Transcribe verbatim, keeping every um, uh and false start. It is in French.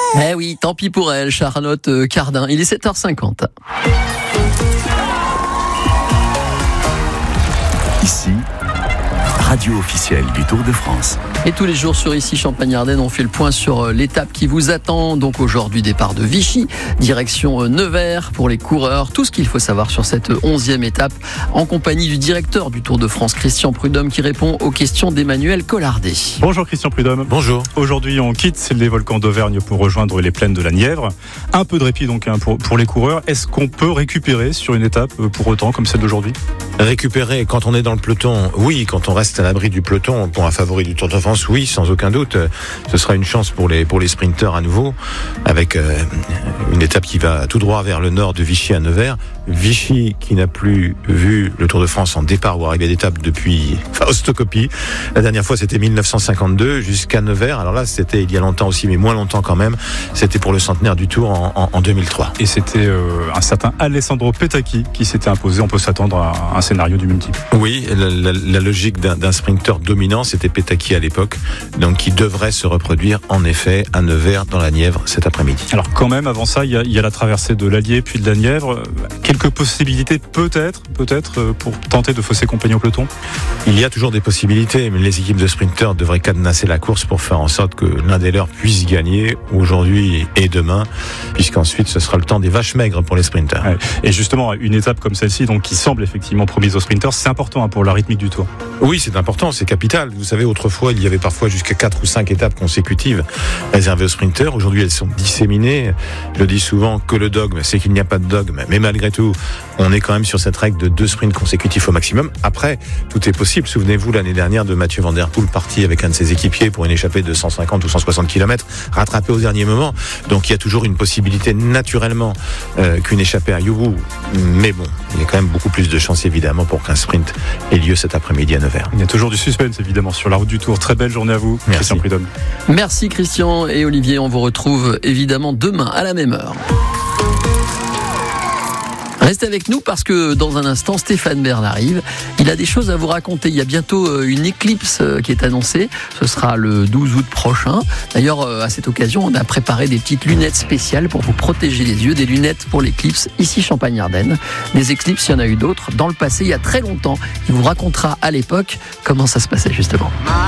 Eh oui, tant pis pour elle, Charlotte Cardin. Il est sept heures cinquante. Ici, radio officielle du Tour de France. Et tous les jours sur Ici Champagne-Ardenne, on fait le point sur l'étape qui vous attend. Donc aujourd'hui, départ de Vichy, direction Nevers pour les coureurs. Tout ce qu'il faut savoir sur cette onzième étape, en compagnie du directeur du Tour de France, Christian Prudhomme, qui répond aux questions d'Emmanuel Collardet. Bonjour Christian Prudhomme. Bonjour. Aujourd'hui, on quitte les volcans d'Auvergne pour rejoindre les plaines de la Nièvre. Un peu de répit donc hein, pour, pour les coureurs. Est-ce qu'on peut récupérer sur une étape pour autant comme celle d'aujourd'hui ? Récupérer quand on est dans le peloton, oui. Quand on reste à l'abri du peloton pour un favori du Tour de France, oui, sans aucun doute. Ce sera une chance pour les pour les sprinteurs à nouveau, avec euh, une étape qui va tout droit vers le nord de Vichy à Nevers. Vichy qui n'a plus vu le Tour de France en départ ou arrivée d'étape depuis Faustocopie. La dernière fois c'était mille neuf cent cinquante-deux jusqu'à Nevers. Alors là c'était il y a longtemps aussi, mais moins longtemps quand même. C'était pour le centenaire du Tour en, en, en deux mille trois. Et c'était euh, un certain Alessandro Petacchi qui s'était imposé. On peut s'attendre à un scénario du multiple. Oui, la, la, la logique d'un, d'un sprinter dominant, c'était Petacchi à l'époque, donc qui devrait se reproduire en effet à Nevers dans la Nièvre cet après-midi. Alors quand même, avant ça, il y a, il y a la traversée de l'Allier puis de la Nièvre. Quelques possibilités peut-être, peut-être pour tenter de fausser compagnie au peloton. Il y a toujours des possibilités, mais les équipes de sprinteurs devraient cadenasser la course pour faire en sorte que l'un des leurs puisse gagner aujourd'hui et demain, puisqu'ensuite ce sera le temps des vaches maigres pour les sprinteurs. Ouais. Et justement, une étape comme celle-ci, donc qui semble effectivement promise aux sprinteurs, c'est important hein, pour la rythmique du Tour. Oui, c'est important, c'est capital. Vous savez, autrefois, il y avait parfois jusqu'à quatre ou cinq étapes consécutives réservées aux sprinteurs. Aujourd'hui, elles sont disséminées. Je le dis souvent, que le dogme, c'est qu'il n'y a pas de dogme. Mais malgré tout, on est quand même sur cette règle de deux sprints consécutifs au maximum. Après, tout est possible. Souvenez-vous, l'année dernière, de Mathieu Van Der Poel, parti avec un de ses équipiers pour une échappée de cent cinquante ou cent soixante kilomètres, rattrapé au dernier moment. Donc, il y a toujours une possibilité, naturellement, euh, qu'une échappée aille au bout. Mais bon, il y a quand même beaucoup plus de chances, évidemment, pour qu'un sprint ait lieu cet après-midi à Nevers. Il y a toujours du suspense, évidemment, sur la route du Tour. Très belle journée à vous, Merci. Christian Prudhomme. Merci Christian et Olivier, on vous retrouve évidemment demain à la même heure. Restez avec nous parce que dans un instant, Stéphane Bern arrive. Il a des choses à vous raconter. Il y a bientôt une éclipse qui est annoncée. Ce sera le douze août prochain. D'ailleurs, à cette occasion, on a préparé des petites lunettes spéciales pour vous protéger les yeux. Des lunettes pour l'éclipse ici Champagne-Ardenne. Des éclipses, il y en a eu d'autres dans le passé, il y a très longtemps. Il vous racontera à l'époque comment ça se passait justement.